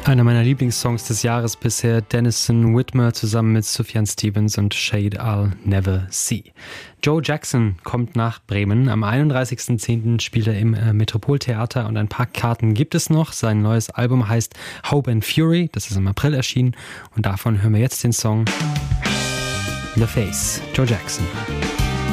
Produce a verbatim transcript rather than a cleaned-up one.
Einer meiner Lieblingssongs des Jahres bisher, Denison Whitmer zusammen mit Sufjan Stevens und Shade I'll Never See. Joe Jackson kommt nach Bremen. Am einunddreißigsten zehnten spielt er im äh, Metropoltheater und ein paar Karten gibt es noch. Sein neues Album heißt Hope and Fury, das ist im April erschienen und davon hören wir jetzt den Song The Face, Joe Jackson.